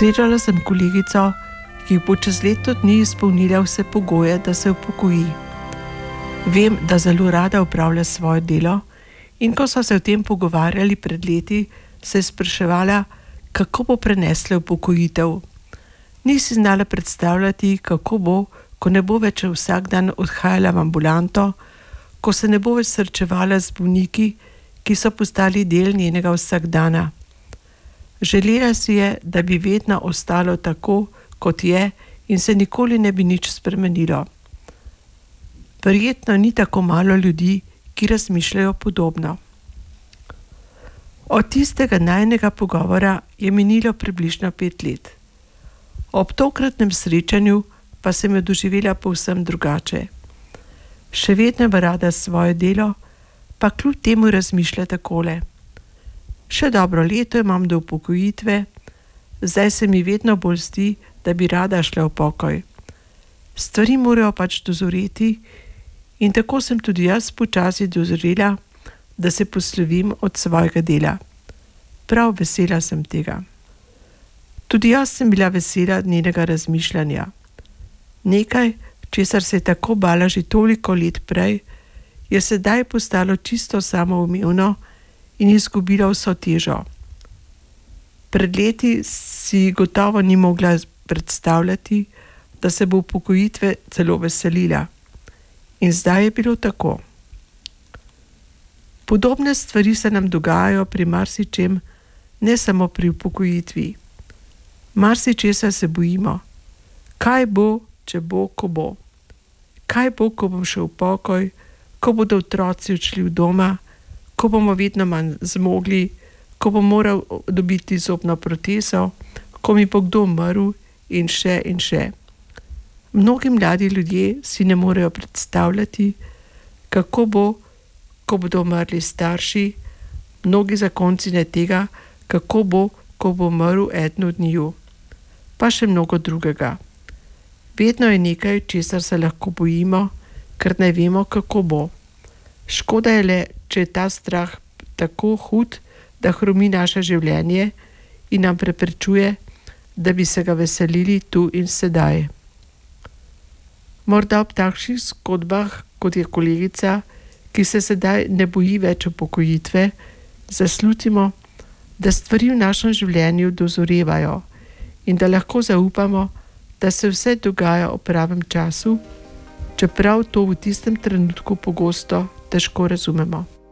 Srečala sem kolegico, ki bo čez leto dni izpolnila vse pogoje, da se upokoji. Vem, da zelo rada opravlja svoje delo, in ko so se o tem pogovarjali pred leti, se je spraševala, kako bo prenesla upokojitev. Ni si znala predstavljati, kako bo, ko ne bo več vsak dan odhajala v ambulanto, ko se ne bo več srečevala z bolniki, ki so postali del njenega vsakdana. Želela si je, da bi vedno ostalo tako, kot je, in se nikoli ne bi nič spremenilo. Verjetno ni tako malo ljudi, ki razmišljajo podobno. Od tistega najinega pogovora je minilo približno 5 let. Ob tokratnem srečanju pa sem jo doživela povsem drugače. Še vedno ima rada svoje delo, pa kljub temu razmišlja takole. Še dobro leto imam do upokojitve, zdaj se mi vedno bolj zdi, da bi rada šla v pokoj. Stvari morajo pač dozoreti in tako sem tudi jaz počasi dozorela, da se poslovim od svojega dela. Prav vesela sem tega. Tudi jaz sem bila vesela njenega razmišljanja. Nekaj, česar se je tako bala že toliko let prej, je sedaj postalo čisto samoumevno in izgubilo vso težo. Pred leti si gotovo ni mogla predstavljati, da se bo upokojitve celo veselila. In zdaj je bilo tako. Podobne stvari se nam dogajajo pri marsičem, ne samo pri upokojitvi. Marsičesa se bojimo. Kaj bo, če bo, ko bo? Kaj bo, ko bom šel v pokoj, ko bodo otroci odšli v doma, ko bomo vedno manj zmogli, ko bom moral dobiti zobno protezo, ko mi bo kdo umrl in še in še. Mnogi mladi ljudje si ne morejo predstavljati, kako bo, ko bodo umrli starši, mnogi zakonci ne tega, kako bo, ko bo umrl eden od njiju, pa še mnogo drugega. Vedno je nekaj, česar se lahko bojimo, ker ne vemo, kako bo. Škoda je le, če je ta strah tako hud, da hromi naše življenje in nam preprečuje, da bi se ga veselili tu in sedaj. Morda ob takšnih zgodbah, kot je kolegica, ki se sedaj ne boji več upokojitve, zaslutimo, da stvari v našem življenju dozorevajo in da lahko zaupamo, da se vse dogaja v pravem času, čeprav to v tistem trenutku pogosto težko razumemo.